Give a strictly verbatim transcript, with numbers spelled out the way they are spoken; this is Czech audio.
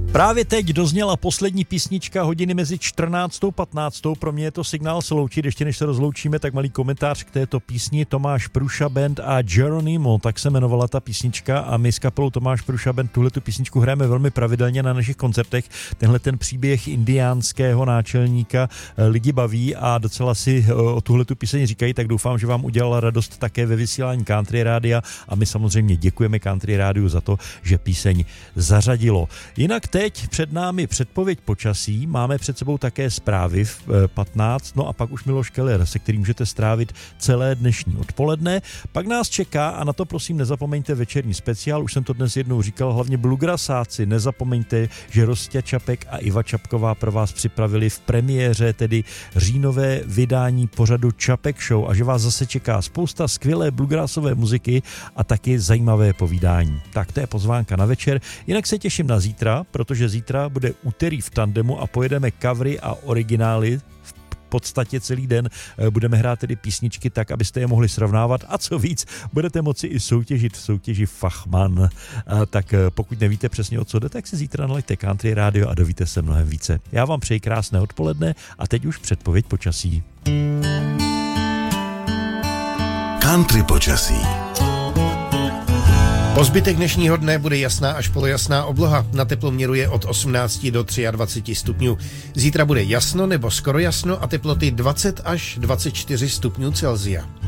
Právě teď dozněla poslední písnička hodiny mezi čtrnáctou a patnáctou. Pro mě je to signál se loučit. Ještě než se rozloučíme, tak malý komentář k této písni. Tomáš Průša Band a Geronimo, tak se jmenovala ta písnička a my s kapelou Tomáš Průša Band tuhle tu písničku hrajeme velmi pravidelně na našich koncertech. Tenhle ten příběh indiánského náčelníka lidi baví a docela si o tuhle tu píseň říkají, tak doufám, že vám udělala radost také ve vysílání Country Rádia a my samozřejmě děkujeme Country Rádiu za to, že píseň zařadilo. Jinak teď před námi předpověď počasí, máme před sebou také zprávy v patnáct, no a pak už Miloš Keller, se kterým můžete strávit celé dnešní odpoledne. Pak nás čeká, a na to prosím nezapomeňte, večerní speciál, už jsem to dnes jednou říkal, hlavně bluegrassáci, nezapomeňte, že Rostia Čapek a Iva Čapková pro vás připravili v premiéře, tedy říjnové vydání pořadu Čapek Show a že vás zase čeká spousta skvělé bluegrassové muziky a taky zajímavé povídání. Tak to je pozvánka na večer, jinak se těším na zítra, protože zítra bude úterý v tandemu a pojedeme covery a originály v podstatě celý den. Budeme hrát tedy písničky tak, abyste je mohli srovnávat a co víc, budete moci i soutěžit v soutěži Fachman. Tak pokud nevíte přesně o co jde, tak si zítra nalaďte Country Radio a dovíte se mnohem více. Já vám přeji krásné odpoledne a teď už předpověď počasí. Country počasí. Po zbytek dnešního dne bude jasná až polojasná obloha. Na teploměru je od osmnácti do dvaceti tří stupňů. Zítra bude jasno nebo skoro jasno a teploty dvacet až dvacet čtyři stupňů Celsia.